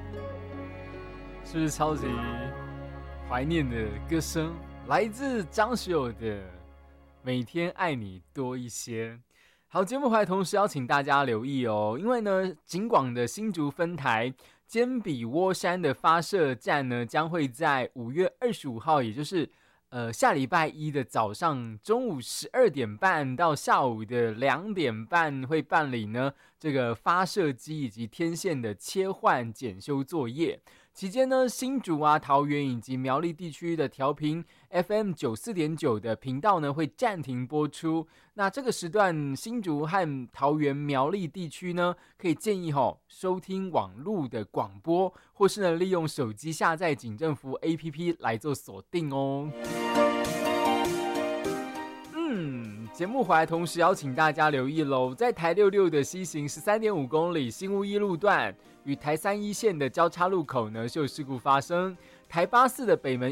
是不是超级怀念的歌声？来自张学友的《每天爱你多一些》。好，节目还同时邀请大家留意哦，因为呢，警广的新竹分台尖笔窝山的发射站呢，将会在5月25号，也就是下礼拜一的早上中午12点半到下午的2点半会办理呢这个发射机以及天线的切换检修作业。期间呢，新竹啊、桃园以及苗栗地区的调频 FM 94.9的频道呢会暂停播出。那这个时段，新竹和桃园苗栗地区呢，可以建议收听网络的广播，或是呢利用手机下载警政府 APP 来做锁定哦。节目回来同时邀请大家留意喽，在台66的西行 13.5 公里新屋一路段与台31线的交叉路口呢，是有事故发生。台84的北门